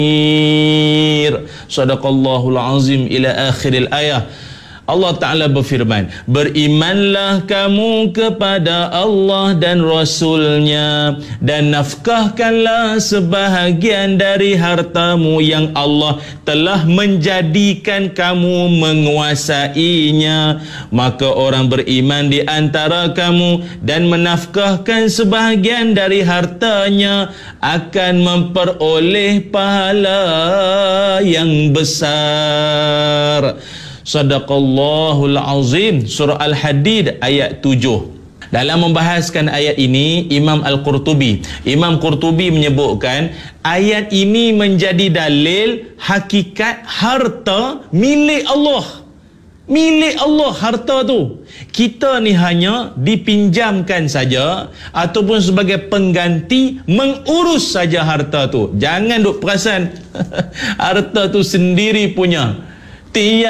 Sadaqallahul azim ila akhiril ayah. Allah Ta'ala berfirman, berimanlah kamu kepada Allah dan Rasulnya, dan nafkahkanlah sebahagian dari hartamu yang Allah telah menjadikan kamu menguasainya. Maka orang beriman di antara kamu dan menafkahkan sebahagian dari hartanya akan memperoleh pahala yang besar. Sadaqallahul azim. Surah Al-Hadid ayat 7. Dalam membahaskan ayat ini, Imam Qurtubi menyebutkan ayat ini menjadi dalil hakikat harta milik Allah. Milik Allah harta tu. Kita ni hanya dipinjamkan saja ataupun sebagai pengganti mengurus saja harta tu. Jangan duk perasan harta tu sendiri punya.